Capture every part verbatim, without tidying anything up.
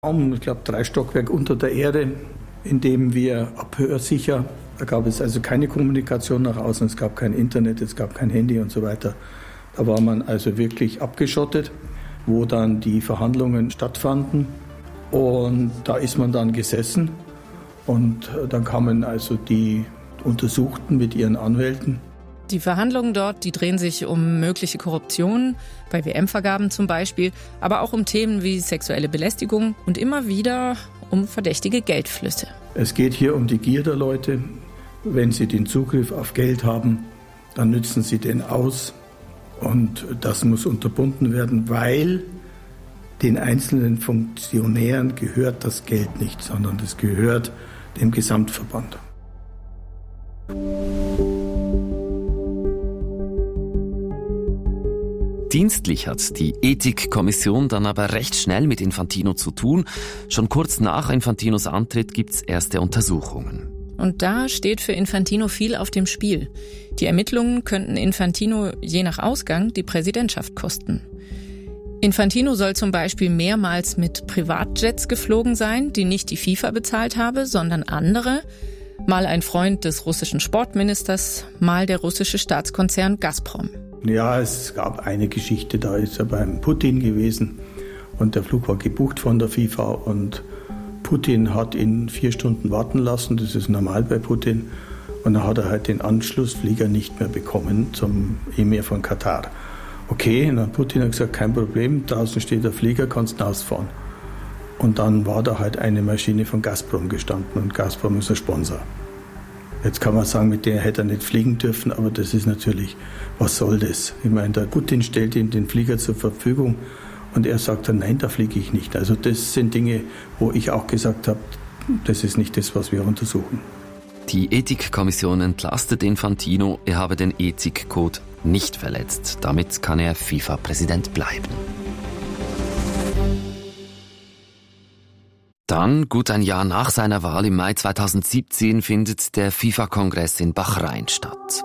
Raum, ich glaube drei Stockwerk unter der Erde, in dem wir abhörsicher, da gab es also keine Kommunikation nach außen, es gab kein Internet, es gab kein Handy und so weiter. Da war man also wirklich abgeschottet, wo dann die Verhandlungen stattfanden. Und da ist man dann gesessen und dann kamen also die Untersuchten mit ihren Anwälten. Die Verhandlungen dort, die drehen sich um mögliche Korruption, bei W M-Vergaben zum Beispiel, aber auch um Themen wie sexuelle Belästigung und immer wieder um verdächtige Geldflüsse. Es geht hier um die Gier der Leute. Wenn sie den Zugriff auf Geld haben, dann nützen sie den aus. Und das muss unterbunden werden, weil den einzelnen Funktionären gehört das Geld nicht, sondern das gehört dem Gesamtverband. Dienstlich hat die Ethikkommission dann aber recht schnell mit Infantino zu tun. Schon kurz nach Infantinos Antritt gibt's erste Untersuchungen. Und da steht für Infantino viel auf dem Spiel. Die Ermittlungen könnten Infantino je nach Ausgang die Präsidentschaft kosten. Infantino soll zum Beispiel mehrmals mit Privatjets geflogen sein, die nicht die FIFA bezahlt habe, sondern andere. Mal ein Freund des russischen Sportministers, mal der russische Staatskonzern Gazprom. Ja, es gab eine Geschichte, da ist er beim Putin gewesen und der Flug war gebucht von der FIFA und Putin hat ihn vier Stunden warten lassen, das ist normal bei Putin, und dann hat er halt den Anschlussflieger nicht mehr bekommen zum Emir von Katar. Okay, und dann Putin hat gesagt, kein Problem, draußen steht der Flieger, kannst rausfahren. Und dann war da halt eine Maschine von Gazprom gestanden und Gazprom ist ein Sponsor. Jetzt kann man sagen, mit der hätte er nicht fliegen dürfen, aber das ist natürlich, was soll das? Ich meine, der Putin stellt ihm den Flieger zur Verfügung und er sagt dann, nein, da fliege ich nicht. Also das sind Dinge, wo ich auch gesagt habe, das ist nicht das, was wir untersuchen. Die Ethikkommission entlastet Infantino, er habe den Ethikcode nicht verletzt. Damit kann er FIFA-Präsident bleiben. Dann, gut ein Jahr nach seiner Wahl im Mai zweitausendsiebzehn, findet der FIFA-Kongress in Bahrain statt.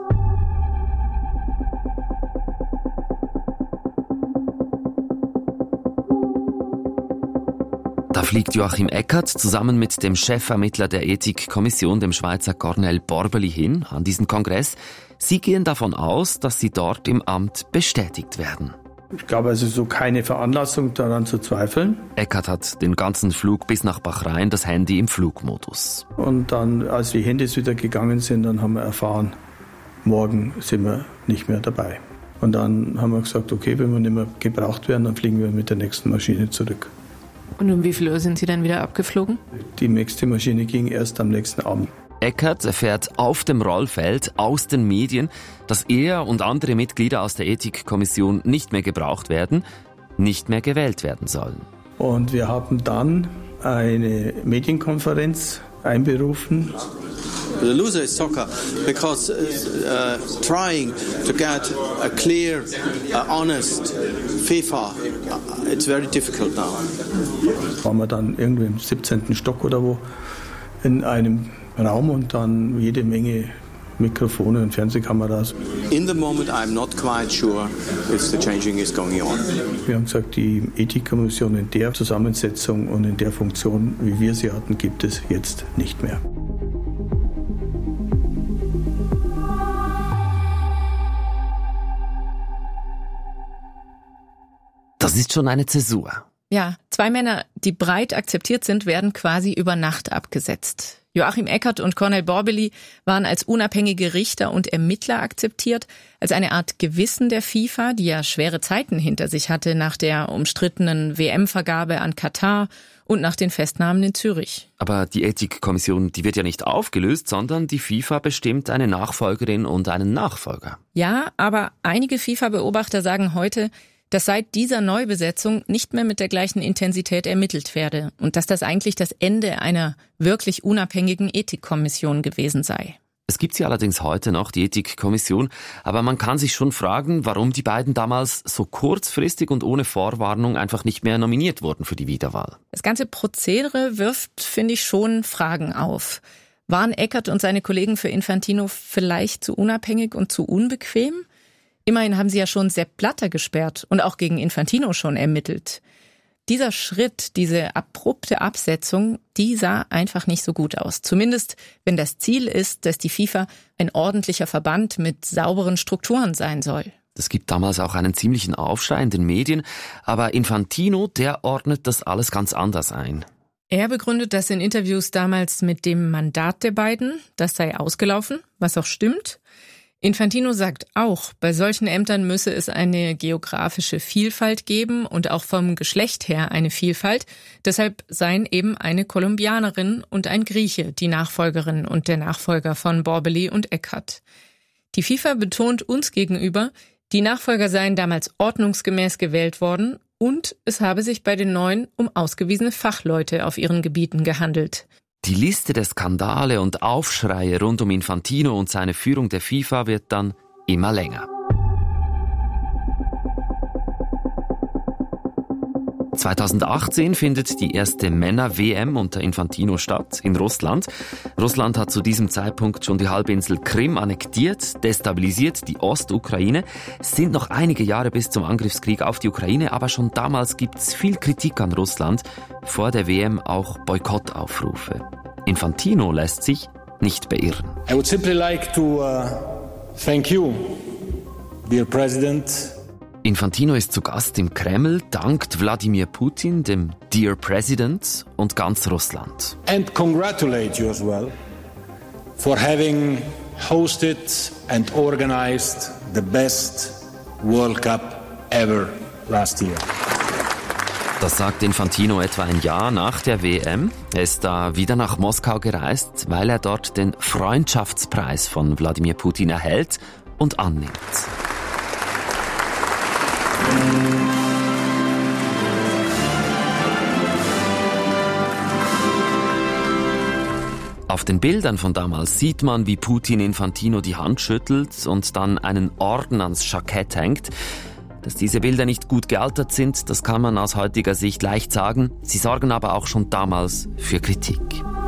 Da fliegt Joachim Eckert zusammen mit dem Chefermittler der Ethikkommission, dem Schweizer Cornel Borbeli, hin an diesen Kongress. Sie gehen davon aus, dass sie dort im Amt bestätigt werden. Ich glaube also so keine Veranlassung daran zu zweifeln. Eckert hat den ganzen Flug bis nach Bahrain das Handy im Flugmodus. Und dann, als die Handys wieder gegangen sind, dann haben wir erfahren, morgen sind wir nicht mehr dabei. Und dann haben wir gesagt, okay, wenn wir nicht mehr gebraucht werden, dann fliegen wir mit der nächsten Maschine zurück. Und um wie viel Uhr sind Sie dann wieder abgeflogen? Die nächste Maschine ging erst am nächsten Abend. Eckert erfährt auf dem Rollfeld aus den Medien, dass er und andere Mitglieder aus der Ethikkommission nicht mehr gebraucht werden, nicht mehr gewählt werden sollen. Und wir haben dann eine Medienkonferenz einberufen. The loser is soccer because uh, trying to get a clear, uh, honest FIFA, uh, it's very difficult now. Waren wir dann irgendwie im siebzehnten Stock oder wo in einem Raum und dann jede Menge Mikrofone und Fernsehkameras. In the moment I'm not quite sure if the changing is going on. Wir haben gesagt, die Ethikkommission in der Zusammensetzung und in der Funktion, wie wir sie hatten, gibt es jetzt nicht mehr. Das ist schon eine Zäsur. Ja, zwei Männer, die breit akzeptiert sind, werden quasi über Nacht abgesetzt. Joachim Eckert und Cornel Borbeli waren als unabhängige Richter und Ermittler akzeptiert, als eine Art Gewissen der FIFA, die ja schwere Zeiten hinter sich hatte nach der umstrittenen W M-Vergabe an Katar und nach den Festnahmen in Zürich. Aber die Ethikkommission, die wird ja nicht aufgelöst, sondern die FIFA bestimmt eine Nachfolgerin und einen Nachfolger. Ja, aber einige FIFA-Beobachter sagen heute, dass seit dieser Neubesetzung nicht mehr mit der gleichen Intensität ermittelt werde und dass das eigentlich das Ende einer wirklich unabhängigen Ethikkommission gewesen sei. Es gibt sie allerdings heute noch, die Ethikkommission, aber man kann sich schon fragen, warum die beiden damals so kurzfristig und ohne Vorwarnung einfach nicht mehr nominiert wurden für die Wiederwahl. Das ganze Prozedere wirft, finde ich, schon Fragen auf. Waren Eckert und seine Kollegen für Infantino vielleicht zu unabhängig und zu unbequem? Immerhin haben sie ja schon Sepp Blatter gesperrt und auch gegen Infantino schon ermittelt. Dieser Schritt, diese abrupte Absetzung, die sah einfach nicht so gut aus. Zumindest, wenn das Ziel ist, dass die FIFA ein ordentlicher Verband mit sauberen Strukturen sein soll. Es gibt damals auch einen ziemlichen Aufschrei in den Medien, aber Infantino, der ordnet das alles ganz anders ein. Er begründet das in Interviews damals mit dem Mandat der beiden, das sei ausgelaufen, was auch stimmt. Infantino sagt auch, bei solchen Ämtern müsse es eine geografische Vielfalt geben und auch vom Geschlecht her eine Vielfalt. Deshalb seien eben eine Kolumbianerin und ein Grieche die Nachfolgerin und der Nachfolger von Borbély und Eckhardt. Die FIFA betont uns gegenüber, die Nachfolger seien damals ordnungsgemäß gewählt worden und es habe sich bei den Neuen um ausgewiesene Fachleute auf ihren Gebieten gehandelt. Die Liste der Skandale und Aufschreie rund um Infantino und seine Führung der FIFA wird dann immer länger. zweitausendachtzehn findet die erste Männer-W M unter Infantino statt, in Russland. Russland hat zu diesem Zeitpunkt schon die Halbinsel Krim annektiert, destabilisiert die Ostukraine. Es sind noch einige Jahre bis zum Angriffskrieg auf die Ukraine, aber schon damals gibt es viel Kritik an Russland, vor der W M auch Boykottaufrufe. Infantino lässt sich nicht beirren. I would simply like to uh, thank you, dear President. Infantino ist zu Gast im Kreml, dankt Wladimir Putin, dem Dear President und ganz Russland. And congratulate you as well for having hosted and organized the best World Cup ever last year. Das sagt Infantino etwa ein Jahr nach der W M. Er ist da wieder nach Moskau gereist, weil er dort den Freundschaftspreis von Wladimir Putin erhält und annimmt. Auf den Bildern von damals sieht man, wie Putin Infantino die Hand schüttelt und dann einen Orden ans Jackett hängt. Dass diese Bilder nicht gut gealtert sind, das kann man aus heutiger Sicht leicht sagen. Sie sorgen aber auch schon damals für Kritik.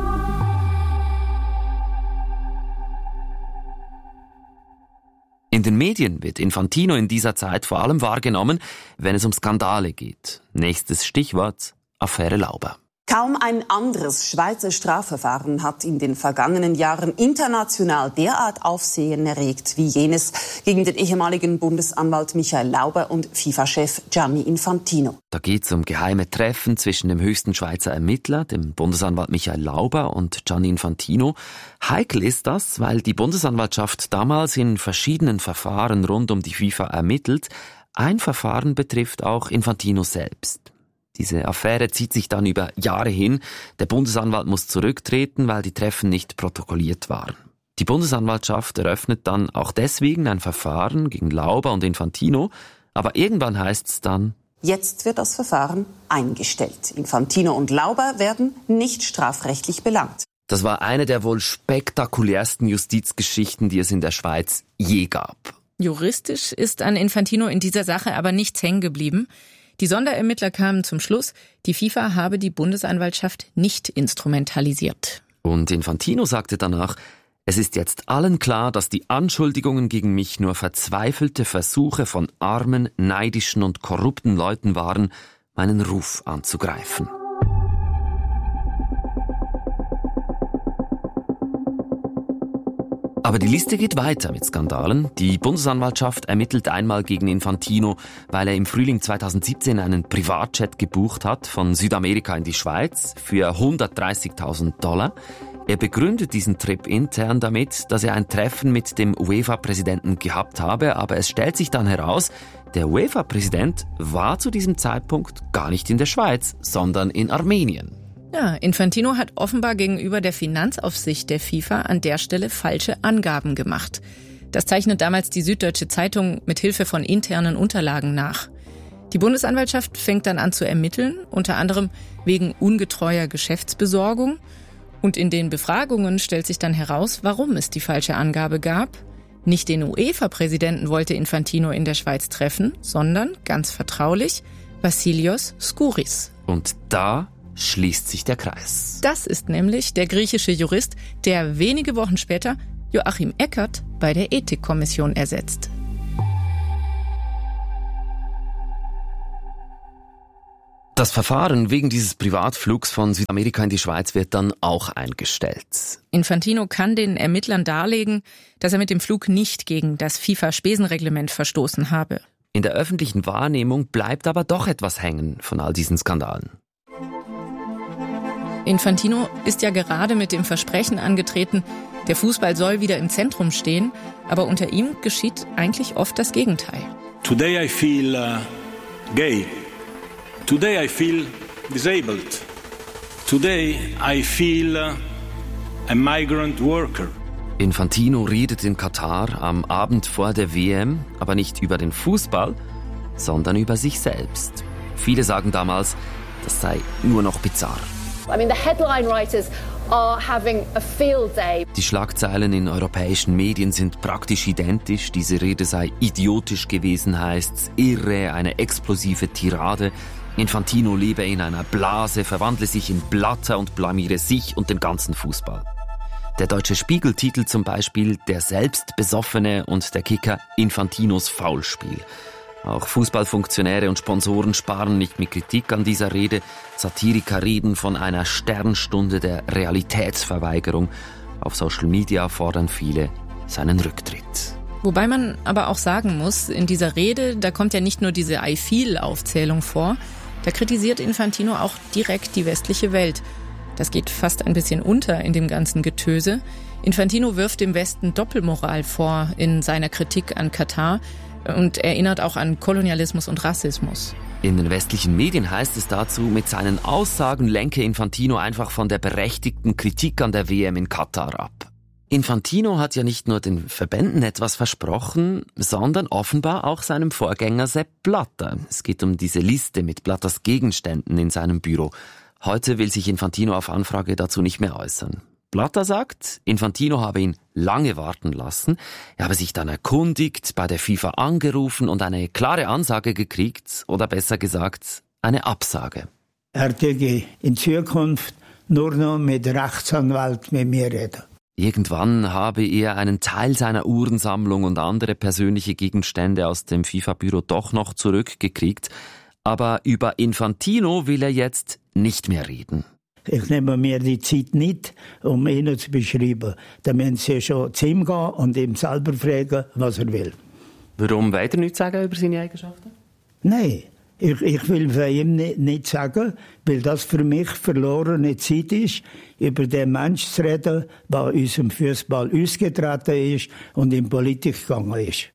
In den Medien wird Infantino in dieser Zeit vor allem wahrgenommen, wenn es um Skandale geht. Nächstes Stichwort: Affäre Lauber. Kaum ein anderes Schweizer Strafverfahren hat in den vergangenen Jahren international derart Aufsehen erregt wie jenes gegen den ehemaligen Bundesanwalt Michael Lauber und FIFA-Chef Gianni Infantino. Da geht es um geheime Treffen zwischen dem höchsten Schweizer Ermittler, dem Bundesanwalt Michael Lauber, und Gianni Infantino. Heikel ist das, weil die Bundesanwaltschaft damals in verschiedenen Verfahren rund um die FIFA ermittelt. Ein Verfahren betrifft auch Infantino selbst. Diese Affäre zieht sich dann über Jahre hin. Der Bundesanwalt muss zurücktreten, weil die Treffen nicht protokolliert waren. Die Bundesanwaltschaft eröffnet dann auch deswegen ein Verfahren gegen Lauber und Infantino. Aber irgendwann heißt es dann: Jetzt wird das Verfahren eingestellt. Infantino und Lauber werden nicht strafrechtlich belangt. Das war eine der wohl spektakulärsten Justizgeschichten, die es in der Schweiz je gab. Juristisch ist an Infantino in dieser Sache aber nichts hängen geblieben. Die Sonderermittler kamen zum Schluss, die FIFA habe die Bundesanwaltschaft nicht instrumentalisiert. Und Infantino sagte danach: Es ist jetzt allen klar, dass die Anschuldigungen gegen mich nur verzweifelte Versuche von armen, neidischen und korrupten Leuten waren, meinen Ruf anzugreifen. Aber die Liste geht weiter mit Skandalen. Die Bundesanwaltschaft ermittelt einmal gegen Infantino, weil er im Frühling zweitausendsiebzehn einen Privatjet gebucht hat von Südamerika in die Schweiz für hundertdreißigtausend Dollar. Er begründet diesen Trip intern damit, dass er ein Treffen mit dem UEFA-Präsidenten gehabt habe, aber es stellt sich dann heraus, der UEFA-Präsident war zu diesem Zeitpunkt gar nicht in der Schweiz, sondern in Armenien. Ja, Infantino hat offenbar gegenüber der Finanzaufsicht der FIFA an der Stelle falsche Angaben gemacht. Das zeichnet damals die Süddeutsche Zeitung mit Hilfe von internen Unterlagen nach. Die Bundesanwaltschaft fängt dann an zu ermitteln, unter anderem wegen ungetreuer Geschäftsbesorgung. Und in den Befragungen stellt sich dann heraus, warum es die falsche Angabe gab. Nicht den UEFA-Präsidenten wollte Infantino in der Schweiz treffen, sondern, ganz vertraulich, Vassilios Skouris. Und da schließt sich der Kreis. Das ist nämlich der griechische Jurist, der wenige Wochen später Joachim Eckhardt bei der Ethikkommission ersetzt. Das Verfahren wegen dieses Privatflugs von Südamerika in die Schweiz wird dann auch eingestellt. Infantino kann den Ermittlern darlegen, dass er mit dem Flug nicht gegen das FIFA-Spesenreglement verstoßen habe. In der öffentlichen Wahrnehmung bleibt aber doch etwas hängen von all diesen Skandalen. Infantino ist ja gerade mit dem Versprechen angetreten, der Fußball soll wieder im Zentrum stehen, aber unter ihm geschieht eigentlich oft das Gegenteil. Today I feel uh, gay. Today I feel disabled. Today I feel uh, a migrant worker. Infantino redet in Katar am Abend vor der W M, aber nicht über den Fußball, sondern über sich selbst. Viele sagen damals, das sei nur noch bizarr. I mean, the headline writers are having a field day. Die Schlagzeilen in europäischen Medien sind praktisch identisch. Diese Rede sei idiotisch gewesen, heißt's, irre, eine explosive Tirade. Infantino lebe in einer Blase, verwandle sich in Blatter und blamiere sich und den ganzen Fußball. Der Deutsche Spiegel titelt zum Beispiel Der Selbstbesoffene und der Kicker Infantinos Faulspiel. Auch Fußballfunktionäre und Sponsoren sparen nicht mit Kritik an dieser Rede. Satiriker reden von einer Sternstunde der Realitätsverweigerung. Auf Social Media fordern viele seinen Rücktritt. Wobei man aber auch sagen muss, in dieser Rede, da kommt ja nicht nur diese I Feel-Aufzählung vor, da kritisiert Infantino auch direkt die westliche Welt. Das geht fast ein bisschen unter in dem ganzen Getöse. Infantino wirft dem Westen Doppelmoral vor in seiner Kritik an Katar und erinnert auch an Kolonialismus und Rassismus. In den westlichen Medien heißt es dazu, mit seinen Aussagen lenke Infantino einfach von der berechtigten Kritik an der W M in Katar ab. Infantino hat ja nicht nur den Verbänden etwas versprochen, sondern offenbar auch seinem Vorgänger Sepp Blatter. Es geht um diese Liste mit Blatters Gegenständen in seinem Büro. Heute will sich Infantino auf Anfrage dazu nicht mehr äußern. Blatter sagt, Infantino habe ihn lange warten lassen. Er habe sich dann erkundigt, bei der FIFA angerufen und eine klare Ansage gekriegt, oder besser gesagt, eine Absage. Er würde in Zukunft nur noch mit Rechtsanwalt mit mir reden. Irgendwann habe er einen Teil seiner Uhrensammlung und andere persönliche Gegenstände aus dem FIFA-Büro doch noch zurückgekriegt. Aber über Infantino will er jetzt nicht mehr reden. Ich nehme mir die Zeit nicht, um ihn zu beschreiben. Da müssen Sie schon zu ihm gehen und ihm selber fragen, was er will. Warum will er nichts sagen über seine Eigenschaften? Nein, ich, ich will von ihm nicht, nicht sagen, weil das für mich verlorene Zeit ist, über den Menschen zu reden, der unserem Fußball ausgetreten ist und in Politik gegangen ist.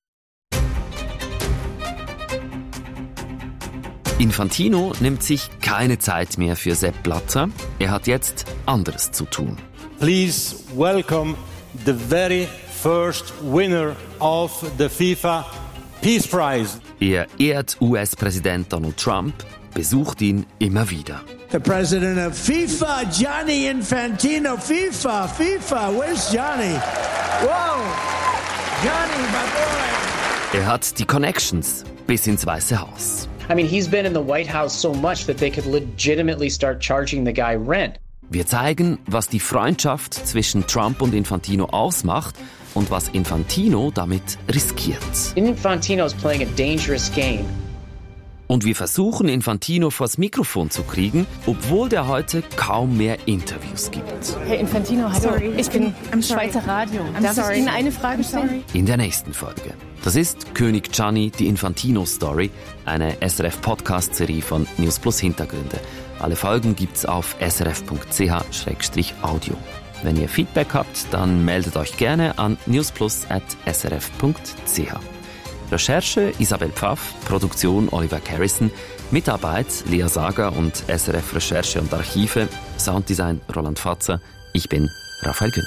Infantino nimmt sich keine Zeit mehr für Sepp Blatter. Er hat jetzt anderes zu tun. Please welcome the very first winner of the FIFA Peace Prize. Er ehrt U S-Präsident Donald Trump, besucht ihn immer wieder. The president of FIFA, Gianni Infantino. FIFA, FIFA, where's Gianni? Whoa, Gianni, my boy. Er hat die Connections bis ins Weiße Haus. I mean, he's been in the White House so much that they could legitimately start charging the guy rent. Wir zeigen, was die Freundschaft zwischen Trump und Infantino ausmacht und was Infantino damit riskiert. Infantino's playing a dangerous game. Und wir versuchen, Infantino vors Mikrofon zu kriegen, obwohl der heute kaum mehr Interviews gibt. Hey Infantino, hallo. Sorry. Ich bin am Schweizer Radio. I'm Darf sorry. ich Ihnen eine Frage stellen? In der nächsten Folge. Das ist König Gianni, die Infantino-Story, eine S R F-Podcast-Serie von News Plus Hintergründe. Alle Folgen gibt's auf srf punkt c h slash audio. Wenn ihr Feedback habt, dann meldet euch gerne an newsplus at s r f punkt c h. Recherche Isabel Pfaff, Produktion Oliver Carrison, Mitarbeit Lea Sager und S R F Recherche und Archive, Sounddesign Roland Fatzer. Ich bin Raphael Günther.